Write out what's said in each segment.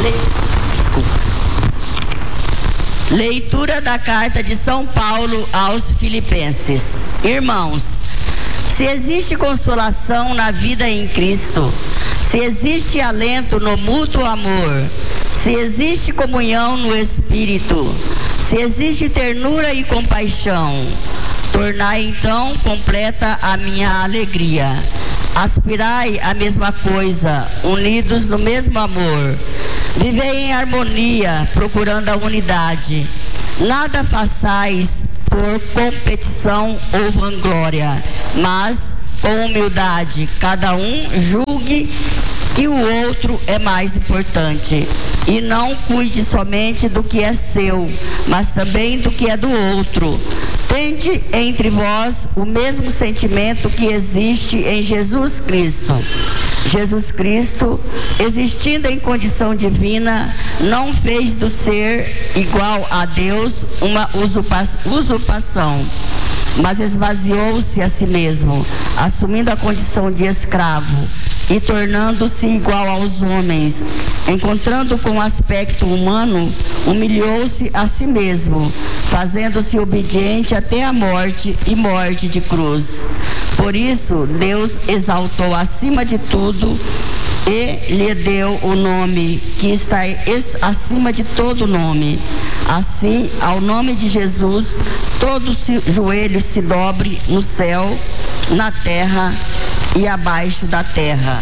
Leitura da carta de São Paulo aos Filipenses. Irmãos, se existe consolação na vida em Cristo, se existe alento no mútuo amor, se existe comunhão no Espírito, se existe ternura e compaixão, tornai então completa a minha alegria. Aspirai a mesma coisa, unidos no mesmo amor. Vivei em harmonia, procurando a unidade. Nada façais por competição ou vanglória, mas com humildade, cada um julgue que o outro é mais importante. E não cuide somente do que é seu, mas também do que é do outro. Tende entre vós o mesmo sentimento que existe em Jesus Cristo. Jesus Cristo, existindo em condição divina, não fez do ser igual a Deus uma usurpação, mas esvaziou-se a si mesmo, assumindo a condição de escravo e tornando-se igual aos homens. Encontrando com aspecto humano, humilhou-se a si mesmo, fazendo-se obediente até a morte e morte de cruz. Por isso, Deus exaltou acima de tudo e lhe deu o nome que está acima de todo nome. Assim, ao nome de Jesus, todo joelho se dobre no céu, na terra e abaixo da terra.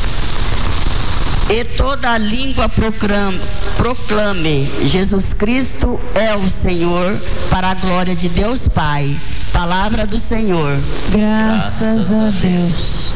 E toda a língua proclame: Jesus Cristo é o Senhor, para a glória de Deus Pai. Palavra do Senhor. Graças a Deus.